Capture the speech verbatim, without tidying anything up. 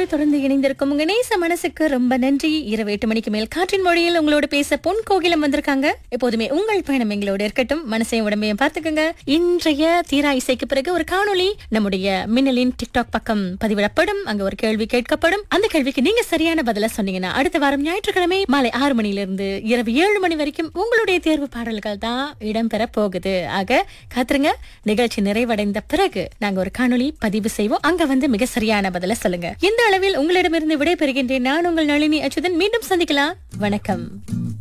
நிகழ்ச்சியோடு தொடர்ந்து இணைந்திருக்கும் உங்க நேச மனசுக்கு ரொம்ப நன்றி. இரவு எட்டு மணிக்கு மேல் காற்றின் மொழியில் உங்களோட பேச பொன் கோகிலம் வந்திருக்காங்க. எப்போதுமே உங்கள் பயணம் எங்களோட இருக்கட்டும். மனசையும் உடம்பையும் பார்த்துக்கோங்க. இன்றைய தீரா இசைக்கு பிறகு ஒரு காணொளி நம்முடைய மின்னலின் டிக்டாக் பக்கம் பதிவிடப்படும். அங்க ஒரு கேள்வி கேட்கப்படும். அந்த கேள்விக்கு நீங்க சரியான பதில சொன்னீங்கன்னா அடுத்த வாரம் ஞாயிற்றுக்கிழமை மாலை ஆறு மணியிலிருந்து இரவு ஏழு மணி வரைக்கும் உங்களுடைய தேர்வு பாடல்கள் தான் இடம்பெற போகுது. ஆக காத்துருங்க. நிகழ்ச்சி நிறைவடைந்த பிறகு நாங்க ஒரு காணொளி பதிவு செய்வோம். அங்க வந்து மிக சரியான பதில சொல்லுங்க. இந்த அளவில் உங்களிடமிருந்து விடை பெறுகின்றேன். நான் உங்கள் நளினி அச்சுதன். மீண்டும் சந்திக்கலாம். வணக்கம்.